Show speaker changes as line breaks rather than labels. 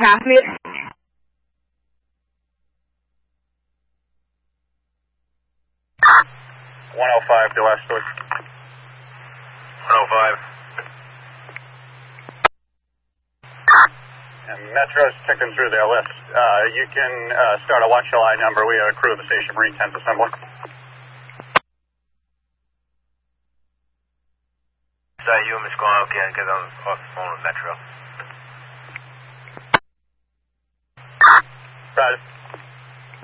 Copy.
105 to Westwood. 105. And Metro's ticking through their list. You can start a watch line number. We have a crew of the station Marine 10th assembly.
Sorry, you and Miss Guano can't get on off the phone with Metro.